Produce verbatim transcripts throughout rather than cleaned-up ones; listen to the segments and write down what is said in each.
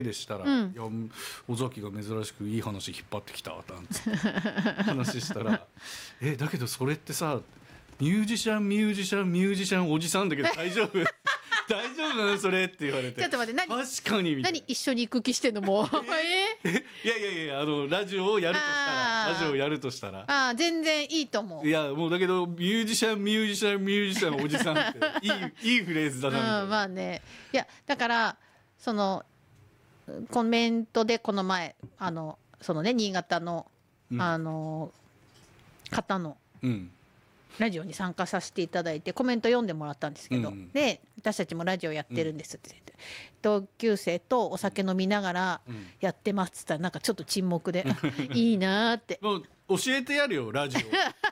でしたら、 うんいや尾崎が珍しくいい話引っ張ってきたなんて話したらえだけどそれってさミュージシャンミュージシャンミュージシャンおじさんだけど大丈夫大丈夫なのそれって言われてちょっと待って何確かにみたいな何一緒に行く気してんのもうえー、 いやいやいやあのラジオをやるとしたらあーラジオをやるとしたらああ全然いいと思う。 いやもうだけどミュージシャンミュージシャンミュージシャンおじさんっていいいいフレーズだなみたいな、 うん、まあねいやだからそのコメントでこの前あのそのね新潟の、 うん、 あの方のうんラジオに参加させていただいてコメント読んでもらったんですけど、 うん、 で私たちもラジオやってるんですって言って、うん、同級生とお酒飲みながらやってますって言ったらなんかちょっと沈黙で、うん、いいなーってもう教えてやるよラジオ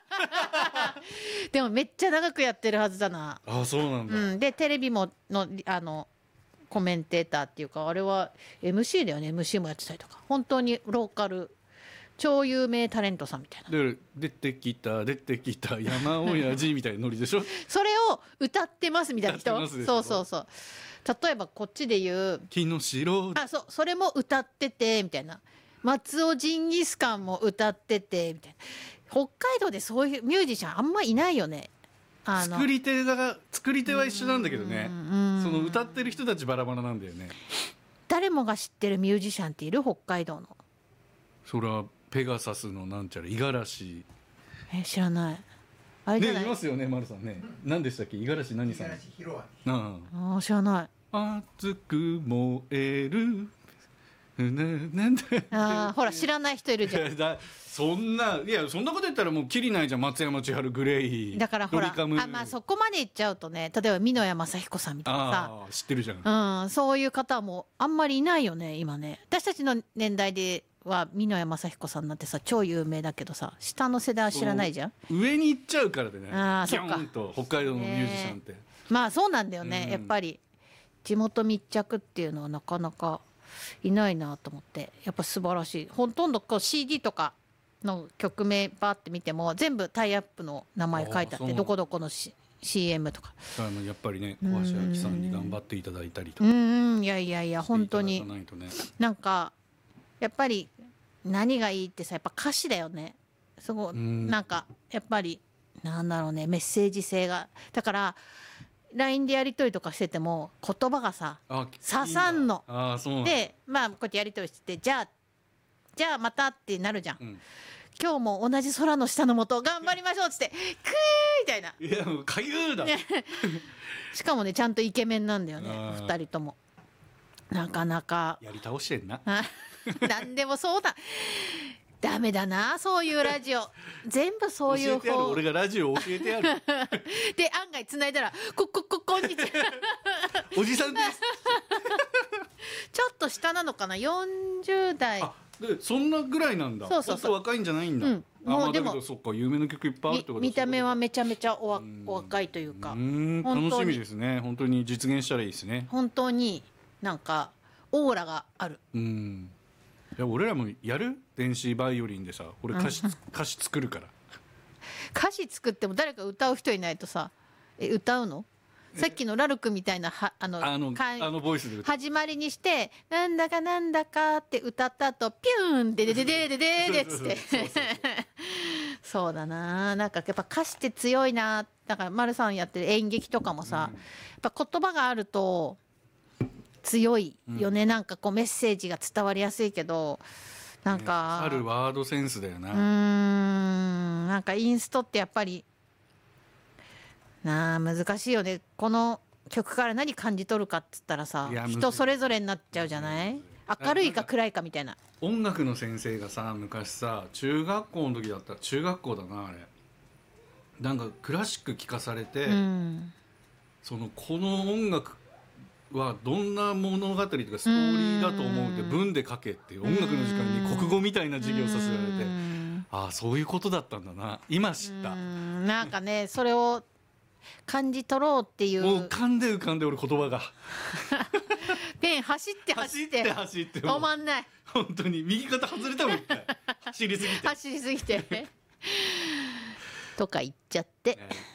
でもめっちゃ長くやってるはずだな。 あそうなんだ、 うん、でテレビものあのコメンテーターっていうかあれは エムシー だよね エムシー もやってたりとか本当にローカル超有名タレントさんみたいなで出てきた出てきた山親父みたいなノリでしょそれを歌ってますみたいな人そうそうそう例えばこっちで言う木の城あそうそれも歌っててみたいな松尾ジンギスカンも歌っててみたいな北海道でそういうミュージシャンあんまいないよね。あの作り手が作り手は一緒なんだけどねその歌ってる人たちバラバラなんだよね。 誰もが知ってるミュージシャンっている北海道の。 それはペガサスのなんちゃら五十嵐え知らないあれじゃない、 ねいますよね丸さんね何でしたっけ五十嵐何さん五十嵐弘明ああ知らない熱く燃えるなんだあほら知らない人いるじゃんだそんないやそんなこと言ったらもうきりないじゃん松山千春グレイだからほらドリカムあ、まあ、そこまで言っちゃうとね例えば美濃山雅彦さんみたいなさあ知ってるじゃん、 うん、そういう方もあんまりいないよね今ね。私たちの年代では美濃山雅彦さんなんてさ超有名だけどさ下の世代は知らないじゃん。 上に行っちゃうからでねあギョンと北海道のミュージシャンって、 ね、まあそうなんだよね、 うん、 やっぱり地元密着っていうのはなかなかいないなと思ってやっぱ素晴らしい。ほとんどこう シーディー とかの曲名バーって見ても全部タイアップの名前書いてあってどこどこの、C、シーエム とかあのやっぱりね小橋明さんに頑張っていただいたりとかうんいやいやいや本当に、ね、なんかやっぱり何がいいってさやっぱ歌詞だよね。すごいなんかやっぱりなんだろうねメッセージ性がだから ライン でやり取りとかしてても言葉がさ刺さんの。 あそうでまあこうやってやり取りしててじゃあじゃあまたってなるじゃん、うん、今日も同じ空の下の下頑張りましょうっつってクーみたいな。 いやもうかゆうだしかもねちゃんとイケメンなんだよねふたりとも。なかなかやり倒してんななんでもそうだダメだなそういうラジオ全部そういう方俺がラジオ教えてやるで案外つないだらここここんにちはおじさんですちょっと下なのかなよんじゅう代あでそんなぐらいなんだ。そうそうそう若いんじゃないんだ、うん、あもうでも、まあ、だけどそっか有名な曲いっぱいあるってこと見た目はめちゃめちゃおわお若いというかうん楽しみですね。本当に実現したらいいですね。 本当になんかオーラがある。 うんいや俺らもやる電子バイオリンでさ俺歌詞、うん、歌詞作るから歌詞作っても誰か歌う人いないとさえ歌うのさっきのラルクみたいなはあのあのあのボイスで歌始まりにしてなんだかなんだかって歌った後ピューンでででででででっつってそうだななんかやっぱ歌詞って強いな。だから丸さんやってる演劇とかもさ、うん、やっぱ言葉があると強いよね、うん、なんかこうメッセージが伝わりやすいけどなんか、 ね、あるワードセンスだよな。 うーんなんかインストってやっぱりなあ難しいよね。この曲から何感じ取るかっつったらさ人それぞれになっちゃうじゃない。明るいか暗いかみたいな。 音楽の先生がさ昔さ中学校の時だったら中学校だなあれなんかクラシック聴かされて、うん、そのこの音楽はどんな物語とかストーリーだと思うって文で書けっていう音楽の時間に国語みたいな授業させられてああそういうことだったんだな今知った。 うんなんかねそれを感じ取ろうっていうもう浮かんで浮かんで俺言葉がペン走って走って走って走って止まんない本当に右肩外れたもん一回走りすぎて走りすぎてとか言っちゃって、えー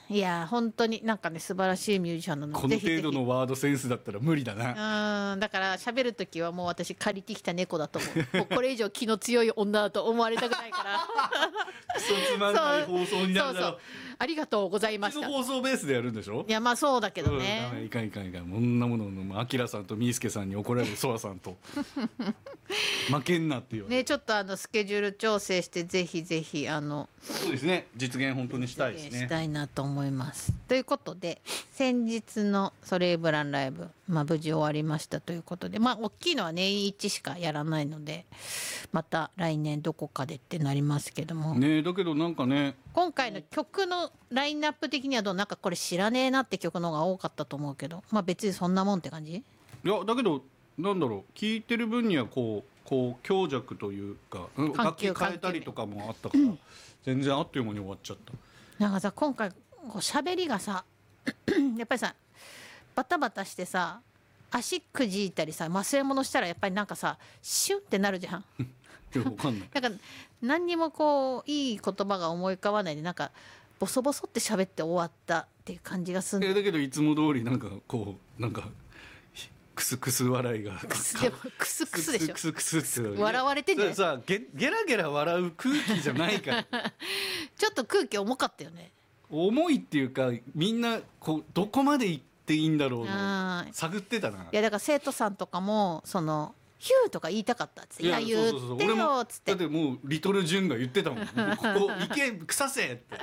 いや本当になんかね素晴らしいミュージシャンなのでこのぜひぜひ程度のワードセンスだったら無理だな。 うんだから喋る時はもう私借りてきた猫だと思う。もうこれ以上気の強い女だと思われたくないからクソつまんない放送になるだろ。 そうそうありがとうございました。 うちの放送ベースでやるんでしょ。 いやまあそうだけどうん、ダメね、 いかんいかんいかん。こんなもののアキラさんとミースケさんに怒られるソワさんと負けんなっていうねちょっとあのスケジュール調整してぜひぜひあのそうですね、実現本当にしたいですね。 したいなと思います。ということで先日のソレイブランライブ、まあ、無事終わりましたということで、まあ大きいのは年一しかやらないのでまた来年どこかでってなりますけども、 ねえ、だけどなんかね、 今回の曲のラインナップ的にはどうなんかこれ知らねえなって曲の方が多かったと思うけど、まあ別にそんなもんって感じ。 いやだけどなんだろう、聞いてる分にはこうこう強弱というか、うん楽器変えたりとかもあったから、全然あっという間に終わっちゃった。 なんかさ今回こう喋りがさやっぱりさバタバタしてさ足くじいたりさ忘れ物したらやっぱりなんかさシュンってなるじゃん。 いやわかんない。 なんか何にもこういい言葉が思い浮かばないでなんかボソボソって喋って終わったっていう感じがするんだ。 えだけどいつも通りなんかこうなんかクスクス笑いがクスでもクスクスでしょクスクスって笑われてんじゃないそれさゲゲラゲラ笑う空気じゃないからちょっと空気重かったよね。 重いっていうかみんなこうどこまで行っていいんだろうのあー探ってたな。 いやだから生徒さんとかもそのヒューとか言いたかったっつって「いや言そうそうそうって俺もよ」っつってだってもうリトルジュンが言ってたもんここ行け腐せって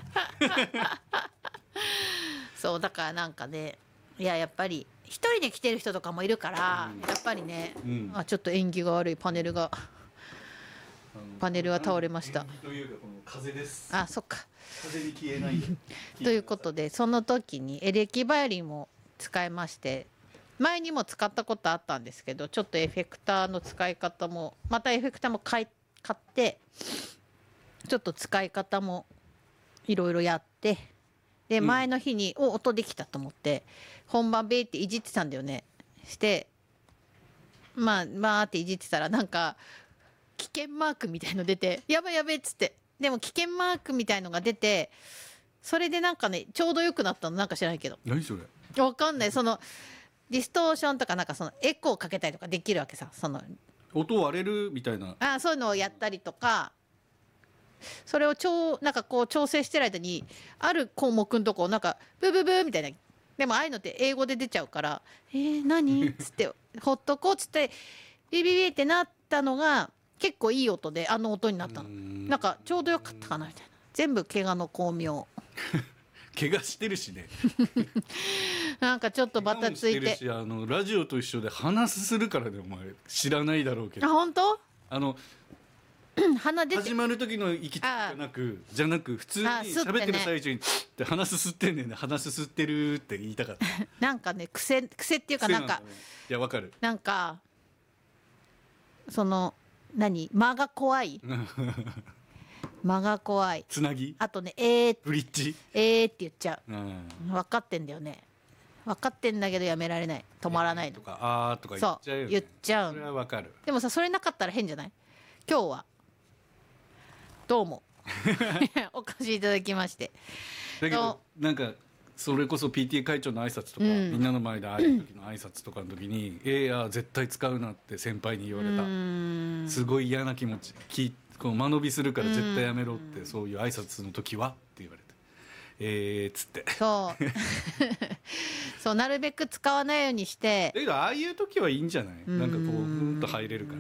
そうだからなんかねいややっぱり一人で来てる人とかもいるから、 うんやっぱりね、 うんあちょっと縁起が悪いパネルがパネルは倒れました。 というかこの風ですあそっか。 風に消えないよということでその時にエレキバイオリンも使いまして、前にも使ったことあったんですけどちょっとエフェクターの使い方もまたエフェクターも買い買ってちょっと使い方もいろいろやってでうん前の日に、お音できたと思って本番ベーっていじってたんだよね。してまあまあっていじってたらなんか危険マークみたいの出てやばいやべえっつって、でも危険マークみたいのが出てそれでなんかねちょうど良くなったのなんか知らないけど何それわかんない。そのディストーションとかなんかそのエコーかけたりとかできるわけさ。その音割れるみたいな。 あそういうのをやったりとかそれをちょうなんかこう調整してる間にある項目のとこなんかブブブーみたいな、でもああいうのって英語で出ちゃうからえー、何っつってほっとこうっつってビビビってなったのが結構いい音であの音になったの。なんかちょうどよかったかなみたいな。全部怪我の巧妙怪我してるしねなんかちょっとバタついて怪我もしてるしあのラジオと一緒で話するからねお前知らないだろうけどあ本当あの鼻出て始まる時の息つきじゃなくじゃなく普通にあ吸ってね喋ってる最中にって鼻すすってんねんね鼻すすってるって言いたかったなんかね癖癖っていうかなんか癖だねいやわかるなんかその何間が怖い間が怖い。 つなぎあとねえー、 ブリッジえーって言っちゃうんう。分かってんだよね。分かってんだけどやめられない止まらないのと。かあーとか言っちゃうよねそう言っちゃうそれの。 はわかるでもさそれなかったら変じゃない。今日はどうもお越しいただきましてだけどなんかそれこそ ピーティー 会長の挨拶とか、 うんみんなの前で会えた時の挨拶とかの時に「ええや絶対使うな」って先輩に言われたうーんすごい嫌な気持ちきこう間延びするから絶対やめろってそういう挨拶の時はって言われてえーっつってだそうそうなるべく使わないようにしてけどああいう時はいいんじゃないなんかこうふーんと入れるから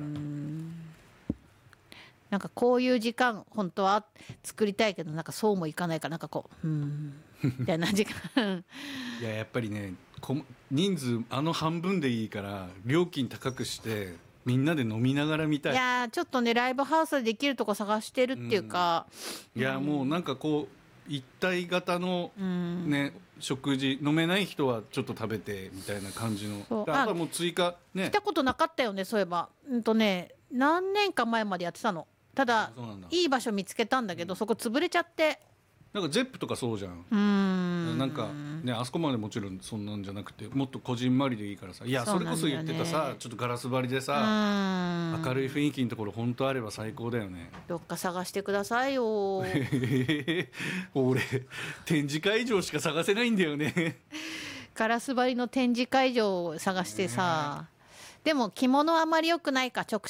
なんかこういう時間本当は作りたいけどなんかそうもいかないからなんかこううんみたいな時間いややっぱりねこ人数あの半分でいいから料金高くしてみんなで飲みながら見たいいやーちょっとねライブハウスでできるとこ探してるっていうか、 いやもうなんかこう一体型のうんね食事飲めない人はちょっと食べてみたいな感じのそうあとはもう追加ね来たことなかったよねそういえばうんとね何年か前までやってたの。ただそうなんだいい場所見つけたんだけど、そこ潰れちゃってなんかゼップとかそうじゃん。 うーんなんかね、あそこまでもちろんそんなんじゃなくてもっとこじんまりでいいからさ、いやそれこそ言ってたさ、ちょっとガラス張りでさ、明るい雰囲気のところ本当あれば最高だよね。 どっか探してくださいよ俺展示会場しか探せないんだよねガラス張りの展示会場を探してさ、でも着物はあまり良くないか、直